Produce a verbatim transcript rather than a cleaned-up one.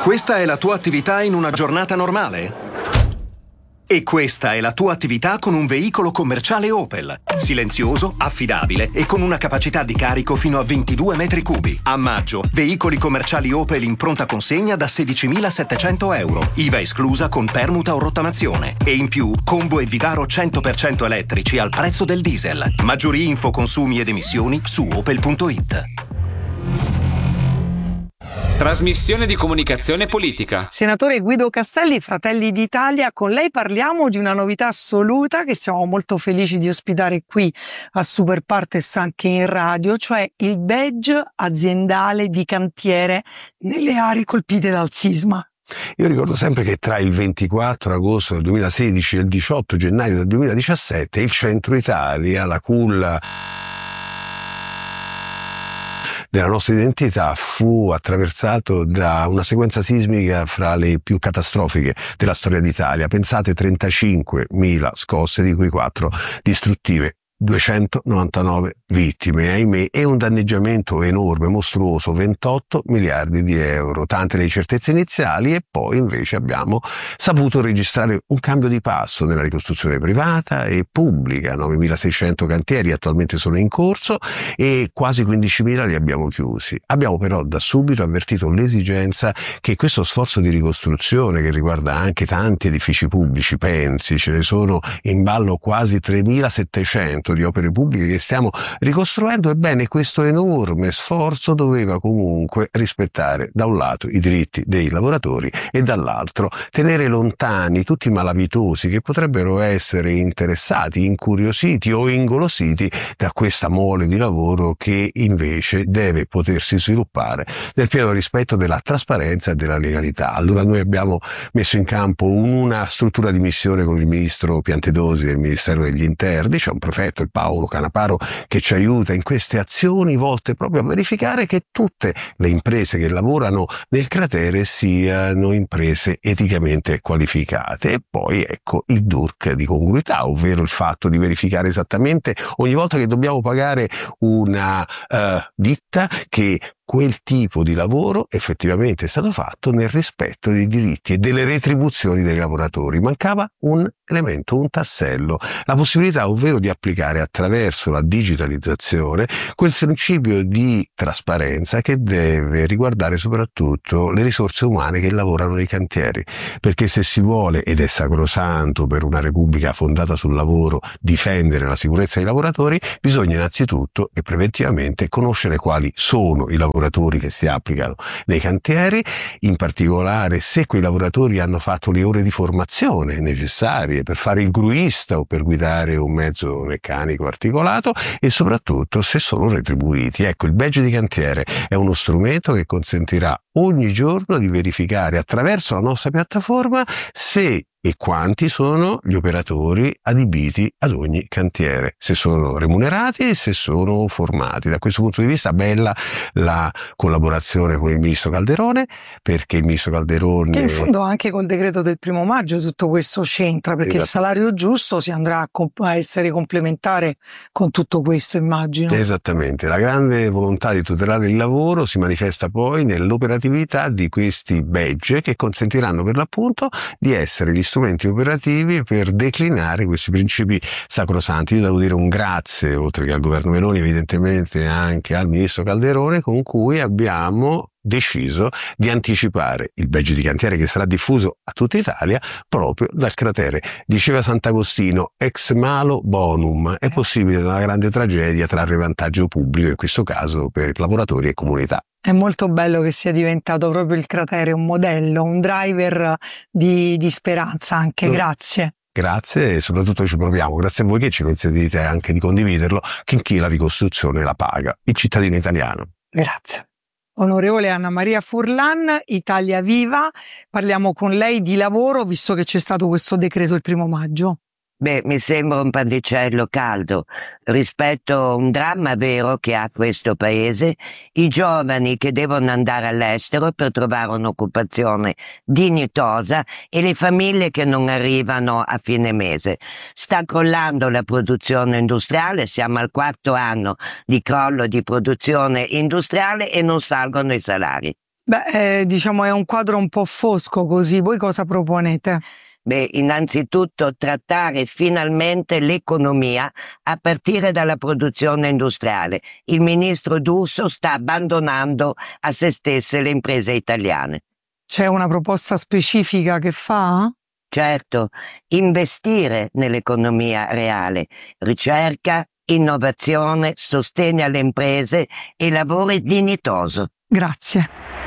Questa è la tua attività in una giornata normale? E questa è la tua attività con un veicolo commerciale Opel. Silenzioso, affidabile e con una capacità di carico fino a ventidue metri cubi. A maggio, veicoli commerciali Opel in pronta consegna da sedicimilasettecento euro. I V A esclusa con permuta o rottamazione. E in più, combo e Vivaro cento per cento elettrici al prezzo del diesel. Maggiori info, consumi ed emissioni su opel punto it. Trasmissione di comunicazione politica. Senatore Guido Castelli, Fratelli d'Italia, con lei parliamo di una novità assoluta che siamo molto felici di ospitare qui a Super Partes anche in radio, cioè il badge aziendale di cantiere nelle aree colpite dal sisma. Io ricordo sempre che tra il ventiquattro agosto del duemilasedici e il diciotto gennaio del duemiladiciassette il centro Italia, la culla della nostra identità, fu attraversato da una sequenza sismica fra le più catastrofiche della storia d'Italia. Pensate, trentacinquemila scosse, di cui quattro distruttive, duecentonovantanove vittime, ahimè, e un danneggiamento enorme, mostruoso, ventotto miliardi di euro, tante le incertezze iniziali, e poi invece abbiamo saputo registrare un cambio di passo nella ricostruzione privata e pubblica. novemilaseicento cantieri attualmente sono in corso e quasi quindicimila li abbiamo chiusi. Abbiamo però da subito avvertito l'esigenza che questo sforzo di ricostruzione, che riguarda anche tanti edifici pubblici, pensi, ce ne sono in ballo quasi tremilasettecento di opere pubbliche che stiamo ricostruendo, ebbene questo enorme sforzo doveva comunque rispettare da un lato i diritti dei lavoratori e dall'altro tenere lontani tutti i malavitosi che potrebbero essere interessati, incuriositi o ingolositi da questa mole di lavoro che invece deve potersi sviluppare nel pieno rispetto della trasparenza e della legalità. Allora noi abbiamo messo in campo una struttura di missione con il ministro Piantedosi del Ministero degli Interni. C'è un prefetto, il Paolo Canaparo, che ci aiuta in queste azioni volte proprio a verificare che tutte le imprese che lavorano nel cratere siano imprese eticamente qualificate. E poi ecco il D U R C di congruità, ovvero il fatto di verificare esattamente ogni volta che dobbiamo pagare una uh, ditta che quel tipo di lavoro effettivamente è stato fatto nel rispetto dei diritti e delle retribuzioni dei lavoratori. Mancava un elemento, un tassello, la possibilità ovvero di applicare attraverso la digitalizzazione quel principio di trasparenza che deve riguardare soprattutto le risorse umane che lavorano nei cantieri, perché se si vuole, ed è sacrosanto per una Repubblica fondata sul lavoro, difendere la sicurezza dei lavoratori, bisogna innanzitutto e preventivamente conoscere quali sono i lavoratori che si applicano nei cantieri, in particolare se quei lavoratori hanno fatto le ore di formazione necessarie per fare il gruista o per guidare un mezzo meccanico articolato, e soprattutto se sono retribuiti. Ecco, il badge di cantiere è uno strumento che consentirà ogni giorno di verificare attraverso la nostra piattaforma se e quanti sono gli operatori adibiti ad ogni cantiere, se sono remunerati e se sono formati. Da questo punto di vista bella la collaborazione con il ministro Calderone, perché il ministro Calderone... Che in fondo anche col decreto del primo maggio tutto questo c'entra, perché esatto. Il salario giusto si andrà a, comp- a essere complementare con tutto questo, immagino. Esattamente, la grande volontà di tutelare il lavoro si manifesta poi nell'operatività di questi badge che consentiranno per l'appunto di essere gli strumenti operativi per declinare questi principi sacrosanti. Io devo dire un grazie, oltre che al governo Meloni, evidentemente anche al ministro Calderone, con cui abbiamo deciso di anticipare il badge di cantiere che sarà diffuso a tutta Italia proprio dal cratere. Diceva Sant'Agostino, ex malo bonum, è possibile nella grande tragedia trarre vantaggio pubblico, in questo caso per lavoratori e comunità. È molto bello che sia diventato proprio il cratere un modello, un driver di, di speranza anche, grazie. Grazie, e soprattutto ci proviamo, grazie a voi che ci consentite anche di condividerlo, che chi la ricostruzione la paga, il cittadino italiano. Grazie. Onorevole Anna Maria Furlan, Italia Viva, parliamo con lei di lavoro, visto che c'è stato questo decreto il primo maggio. Beh, mi sembra un pannicello caldo rispetto a un dramma vero che ha questo paese, i giovani che devono andare all'estero per trovare un'occupazione dignitosa e le famiglie che non arrivano a fine mese. Sta crollando la produzione industriale, siamo al quarto anno di crollo di produzione industriale e non salgono i salari. Beh, eh, diciamo è un quadro un po' fosco così. Voi cosa proponete? Beh, innanzitutto trattare finalmente l'economia a partire dalla produzione industriale. Il ministro D'Urso sta abbandonando a se stesse le imprese italiane. C'è una proposta specifica che fa? Certo, investire nell'economia reale, ricerca, innovazione, sostegno alle imprese e lavoro dignitoso. Grazie.